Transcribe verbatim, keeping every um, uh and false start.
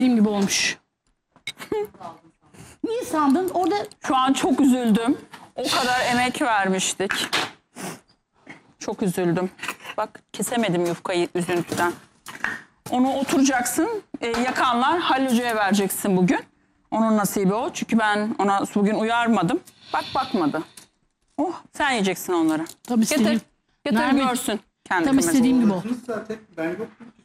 Dediğim gibi olmuş. Niye sandın? Orada Şu an çok üzüldüm. O kadar emek vermiştik. Çok üzüldüm. Bak kesemedim yufkayı üzüntüden. Onu oturacaksın. E, yakanlar Halil Hoca'ya vereceksin bugün. Onun nasibi o. Çünkü ben ona bugün uyarmadım. Bak bakmadı. Oh sen yiyeceksin onları. Tabii Getir. istediğim- Getir Nermin, görsün. Kendi tam kıymetini. istediğim gibi o. Zaten ben yoktum.